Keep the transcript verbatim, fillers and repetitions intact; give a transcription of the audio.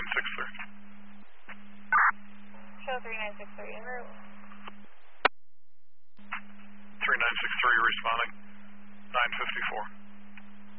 nine six three. Show three nine six three, en route. three nine six three responding. nine fifty-four.